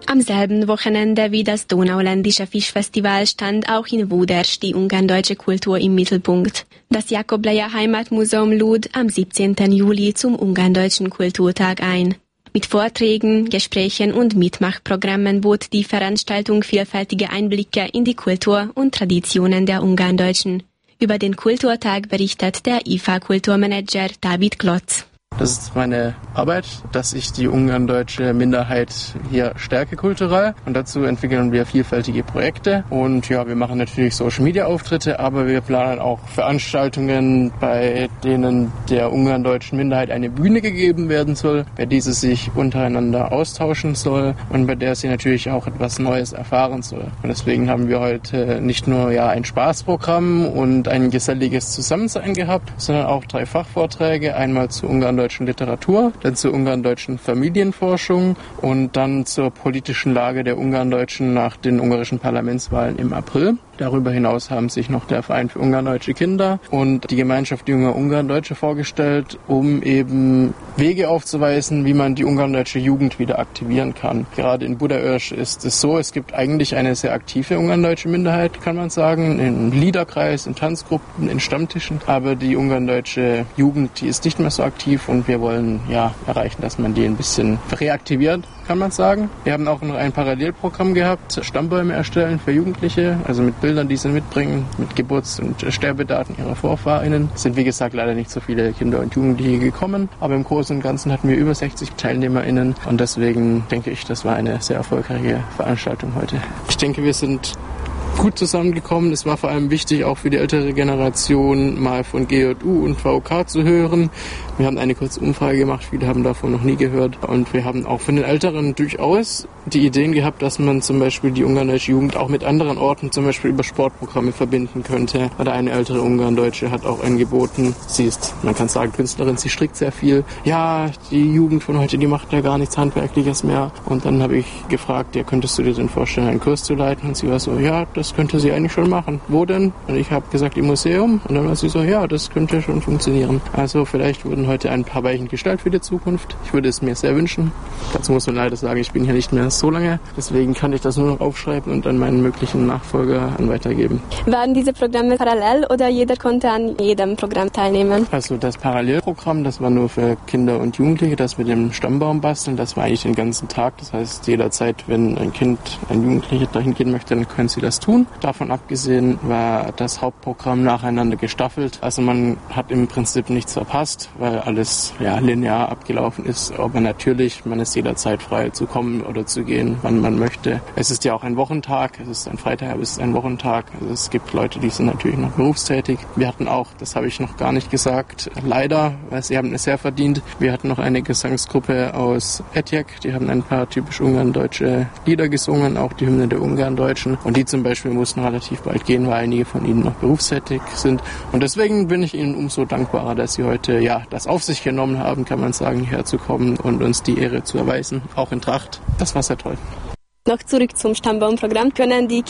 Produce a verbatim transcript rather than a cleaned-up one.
Am selben Wochenende wie das Donauländische Fischfestival stand auch in Wudersch die ungarndeutsche Kultur im Mittelpunkt. Das Jakob-Leja Heimatmuseum lud am siebzehnten Juli zum ungarndeutschen Kulturtag ein. Mit Vorträgen, Gesprächen und Mitmachprogrammen bot die Veranstaltung vielfältige Einblicke in die Kultur und Traditionen der Ungarndeutschen. Über den Kulturtag berichtet der I F A-Kulturmanager David Klotz. Das ist meine Arbeit, dass ich die ungarndeutsche Minderheit hier stärke kulturell, und dazu entwickeln wir vielfältige Projekte und ja, wir machen natürlich Social-Media-Auftritte, aber wir planen auch Veranstaltungen, bei denen der ungarndeutschen Minderheit eine Bühne gegeben werden soll, bei der sie sich untereinander austauschen soll und bei der sie natürlich auch etwas Neues erfahren soll. Und deswegen haben wir heute nicht nur ja ein Spaßprogramm und ein geselliges Zusammensein gehabt, sondern auch drei Fachvorträge, einmal zu ungarndeutschen Literatur, dann zur ungarndeutschen Familienforschung und dann zur politischen Lage der Ungarndeutschen nach den ungarischen Parlamentswahlen im April. Darüber hinaus haben sich noch der Verein für ungardeutsche Kinder und die Gemeinschaft junger Ungarndeutsche vorgestellt, um eben Wege aufzuweisen, wie man die ungarndeutsche Jugend wieder aktivieren kann. Gerade in Budaörs ist es so, es gibt eigentlich eine sehr aktive ungarndeutsche Minderheit, kann man sagen, im Liederkreis, in Tanzgruppen, in Stammtischen, aber die ungarndeutsche Jugend, die ist nicht mehr so aktiv und wir wollen ja erreichen, dass man die ein bisschen reaktiviert, kann man sagen. Wir haben auch noch ein Parallelprogramm gehabt, Stammbäume erstellen für Jugendliche, also mit Bildern, die sie mitbringen, mit Geburts- und Sterbedaten ihrer VorfahrInnen. Es sind wie gesagt leider nicht so viele Kinder und Jugendliche gekommen, aber im Großen und Ganzen hatten wir über sechzig TeilnehmerInnen und deswegen denke ich, das war eine sehr erfolgreiche Veranstaltung heute. Ich denke, wir sind gut zusammengekommen. Es war vor allem wichtig, auch für die ältere Generation mal von G J U und V O K zu hören. Wir haben eine kurze Umfrage gemacht, viele haben davon noch nie gehört. Und wir haben auch von den Älteren durchaus die Ideen gehabt, dass man zum Beispiel die ungarndeutsche Jugend auch mit anderen Orten, zum Beispiel über Sportprogramme, verbinden könnte. Oder eine ältere Ungarndeutsche hat auch angeboten, sie ist, man kann sagen, Künstlerin, sie strickt sehr viel. Ja, die Jugend von heute, die macht ja gar nichts Handwerkliches mehr. Und dann habe ich gefragt, ja, könntest du dir denn vorstellen, einen Kurs zu leiten? Und sie war so, ja, das könnte sie eigentlich schon machen. Wo denn? Und ich habe gesagt, im Museum. Und dann war sie so, ja, das könnte schon funktionieren. Also vielleicht wurden heute ein paar Weichen gestellt für die Zukunft. Ich würde es mir sehr wünschen. Dazu muss man leider sagen, ich bin hier nicht mehr so lange. Deswegen kann ich das nur noch aufschreiben und an meinen möglichen Nachfolger an weitergeben. Waren diese Programme parallel oder jeder konnte an jedem Programm teilnehmen? Also das Parallelprogramm, das war nur für Kinder und Jugendliche. Das mit dem Stammbaum basteln, das war eigentlich den ganzen Tag. Das heißt, jederzeit, wenn ein Kind, ein Jugendlicher dahin gehen möchte, dann können sie das tun. Davon abgesehen war das Hauptprogramm nacheinander gestaffelt. Also man hat im Prinzip nichts verpasst, weil alles ja, linear abgelaufen ist. Aber natürlich, man ist jederzeit frei zu kommen oder zu gehen, wann man möchte. Es ist ja auch ein Wochentag, es ist ein Freitag, aber es ist ein Wochentag. Also es gibt Leute, die sind natürlich noch berufstätig. Wir hatten auch, das habe ich noch gar nicht gesagt, leider, weil sie haben es sehr verdient, wir hatten noch eine Gesangsgruppe aus Etjek, die haben ein paar typisch ungarndeutsche Lieder gesungen, auch die Hymne der Ungarndeutschen. Und die zum Beispiel mussten relativ bald gehen, weil einige von ihnen noch berufstätig sind. Und deswegen bin ich ihnen umso dankbarer, dass sie heute ja das auf sich genommen haben, kann man sagen, hierher zu kommen und uns die Ehre zu erweisen, auch in Tracht. Das war sehr toll. Noch zurück zum Stammbaumprogramm. Können die